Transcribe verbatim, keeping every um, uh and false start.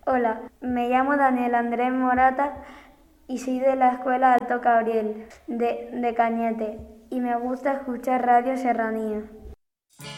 Hola, me llamo Daniel Andrés Morata y soy de la Escuela Alto Cabriel de, de Cañete y me gusta escuchar Radio Serranía.